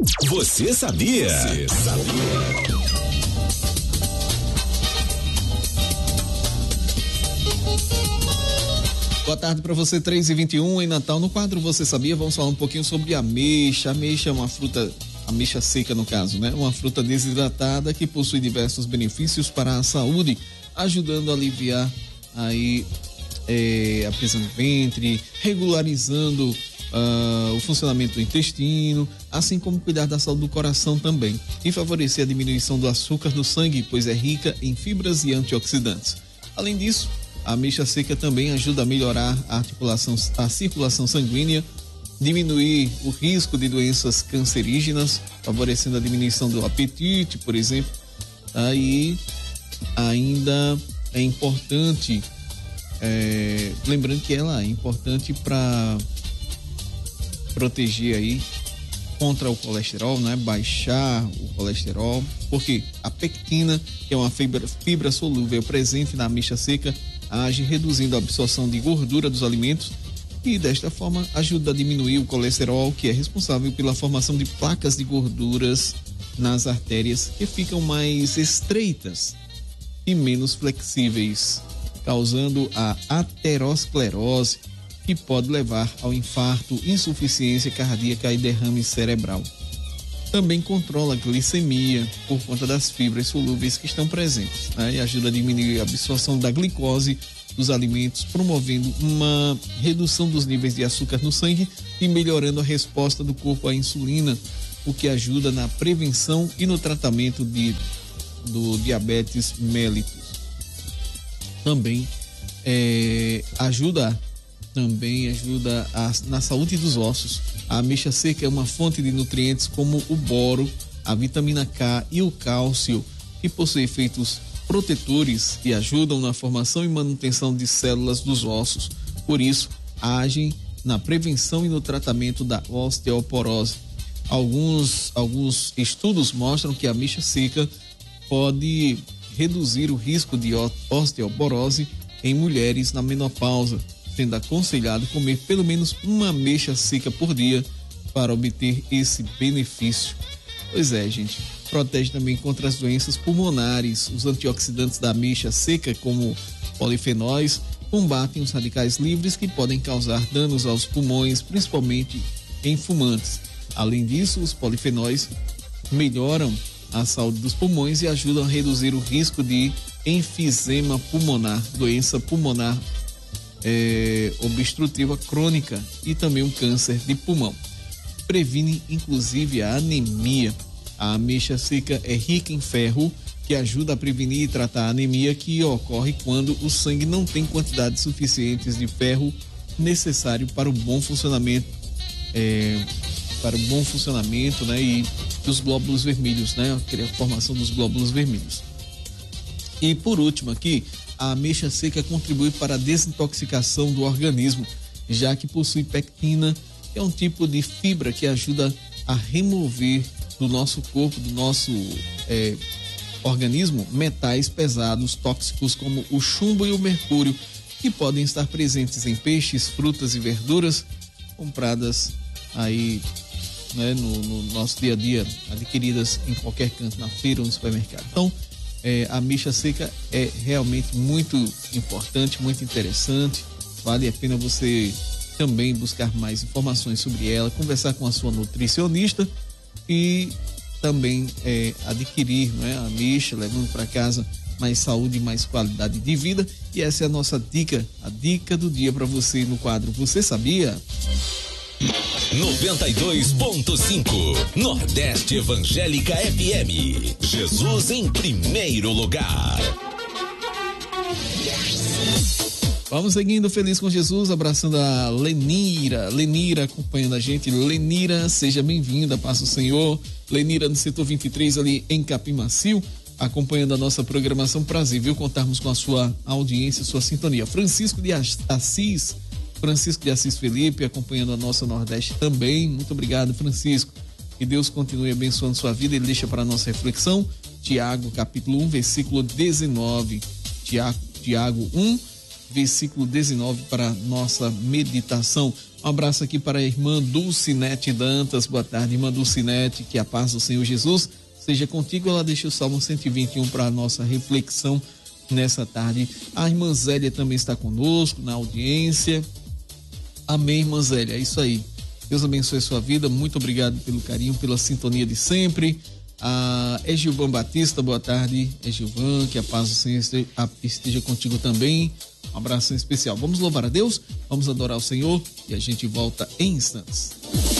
Você sabia? Você sabia? Boa tarde para você, 3h21 em Natal. No quadro Você Sabia, vamos falar um pouquinho sobre ameixa. A ameixa é uma fruta, ameixa seca no caso, né? Uma fruta desidratada que possui diversos benefícios para a saúde, ajudando a aliviar aí a prisão do ventre, regularizando o funcionamento do intestino, assim como cuidar da saúde do coração também, e favorecer a diminuição do açúcar no sangue, pois é rica em fibras e antioxidantes. Além disso, a ameixa seca também ajuda a melhorar a circulação sanguínea, diminuir o risco de doenças cancerígenas, favorecendo a diminuição do apetite, por exemplo. Aí ainda é importante, lembrando que ela é importante para proteger aí contra o colesterol, né? Baixar o colesterol, porque a pectina, que é uma fibra solúvel presente na ameixa seca, age reduzindo a absorção de gordura dos alimentos e desta forma ajuda a diminuir o colesterol, que é responsável pela formação de placas de gorduras nas artérias, que ficam mais estreitas e menos flexíveis, causando a aterosclerose, que pode levar ao infarto, insuficiência cardíaca e derrame cerebral. Também controla a glicemia por conta das fibras solúveis que estão presentes, né? E ajuda a diminuir a absorção da glicose dos alimentos, promovendo uma redução dos níveis de açúcar no sangue e melhorando a resposta do corpo à insulina, o que ajuda na prevenção e no tratamento do diabetes mellitus. Também ajuda na saúde dos ossos. A ameixa seca é uma fonte de nutrientes como o boro, a vitamina K e o cálcio, que possuem efeitos protetores e ajudam na formação e manutenção de células dos ossos. Por isso, agem na prevenção e no tratamento da osteoporose. Alguns estudos mostram que a ameixa seca pode reduzir o risco de osteoporose em mulheres na menopausa, sendo aconselhado comer pelo menos uma ameixa seca por dia para obter esse benefício. Pois é, gente, protege também contra as doenças pulmonares. Os antioxidantes da ameixa seca, como polifenóis, combatem os radicais livres que podem causar danos aos pulmões, principalmente em fumantes. Além disso, os polifenóis melhoram a saúde dos pulmões e ajudam a reduzir o risco de enfisema pulmonar, doença pulmonar obstrutiva crônica, e também um câncer de pulmão. Previne inclusive a anemia. A ameixa seca é rica em ferro, que ajuda a prevenir e tratar a anemia que ocorre quando o sangue não tem quantidades suficientes de ferro necessário para o bom funcionamento, né, e dos glóbulos vermelhos, né, a formação dos glóbulos vermelhos. E por último aqui, a ameixa seca contribui para a desintoxicação do organismo, já que possui pectina, que é um tipo de fibra que ajuda a remover do nosso corpo, do nosso organismo, metais pesados tóxicos como o chumbo e o mercúrio, que podem estar presentes em peixes, frutas e verduras compradas aí, né, no nosso dia a dia, adquiridas em qualquer canto, na feira ou no supermercado. Então, a ameixa seca é realmente muito importante, muito interessante. Vale a pena você também buscar mais informações sobre ela, conversar com a sua nutricionista e também adquirir, né, a ameixa, levando para casa mais saúde e mais qualidade de vida. E essa é a nossa dica, a dica do dia para você no quadro Você Sabia? 92.5 Nordeste Evangélica FM. Jesus em primeiro lugar. Vamos seguindo feliz com Jesus, abraçando a Lenira acompanhando a gente. Lenira, seja bem-vinda, paz do Senhor. Lenira no setor 23 ali em Capim Macio, acompanhando a nossa programação. Prazer, viu, contarmos com a sua audiência, sua sintonia. Francisco de Assis Felipe, acompanhando a nossa Nordeste também. Muito obrigado, Francisco. Que Deus continue abençoando sua vida. Ele deixa para a nossa reflexão Tiago, capítulo 1, versículo 19. Tiago 1, versículo 19 para nossa meditação. Um abraço aqui para a irmã Dulcinete Dantas. Boa tarde, irmã Dulcinete, que a paz do Senhor Jesus seja contigo. Ela deixa o Salmo 121 para a nossa reflexão nessa tarde. A irmã Zélia também está conosco na audiência. Amém, irmã Zélia, é isso aí. Deus abençoe a sua vida, muito obrigado pelo carinho, pela sintonia de sempre. É Gilvan Batista, boa tarde, Gilvan, que a paz do Senhor esteja contigo também. Um abraço em especial. Vamos louvar a Deus, vamos adorar o Senhor e a gente volta em instantes.